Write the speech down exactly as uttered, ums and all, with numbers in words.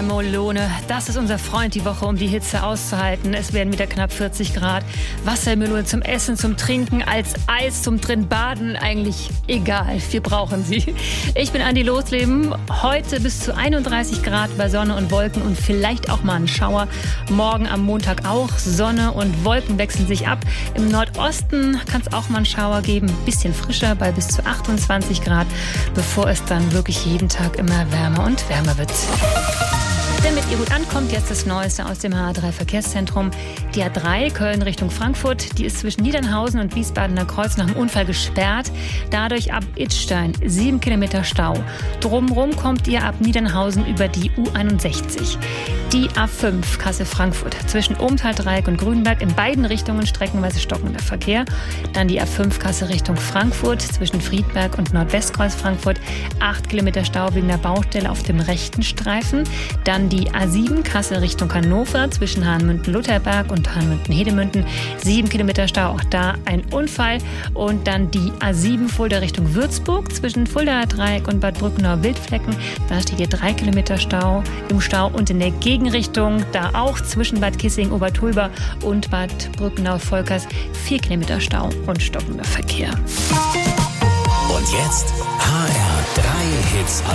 Wassermelone, das ist unser Freund die Woche, um die Hitze auszuhalten. Es werden wieder knapp vierzig Grad. Wassermelone zum Essen, zum Trinken, als Eis zum drin baden, eigentlich egal. Wir brauchen sie. Ich bin Andi Losleben. Heute bis zu einunddreißig Grad bei Sonne und Wolken und vielleicht auch mal ein Schauer. Morgen am Montag auch. Sonne und Wolken wechseln sich ab. Im Nordosten kann es auch mal einen Schauer geben. Ein bisschen frischer bei bis zu achtundzwanzig Grad, bevor es dann wirklich jeden Tag immer wärmer und wärmer wird. Damit ihr gut ankommt, jetzt das Neueste aus dem H A drei Verkehrszentrum. Die A drei Köln Richtung Frankfurt, die ist zwischen Niedernhausen und Wiesbadener Kreuz nach dem Unfall gesperrt. Dadurch ab Idstein sieben Kilometer Stau. Drumherum kommt ihr ab Niedernhausen über die U einundsechzig. Die A fünf Kassel-Frankfurt zwischen Obenthal-Dreieck und Grünberg in beiden Richtungen streckenweise stockender Verkehr. Dann die A fünf Kassel Richtung Frankfurt zwischen Friedberg und Nordwestkreuz Frankfurt. acht Kilometer Stau wegen der Baustelle auf dem rechten Streifen. Dann die A sieben Kassel Richtung Hannover zwischen Hahnmünden-Lutherberg und Hahnmünden-Hedemünden. sieben Kilometer Stau, auch da ein Unfall. Und dann die A sieben Fulda Richtung Würzburg zwischen Fuldaer Dreieck und Bad Brückenau-Wildflecken. Da steht hier drei Kilometer Stau im Stau und in der Gegenrichtung, da auch zwischen Bad Kissing-Obertulber und Bad Brückenau-Volkers vier Kilometer Stau und stockender Verkehr. Und jetzt H R drei Hits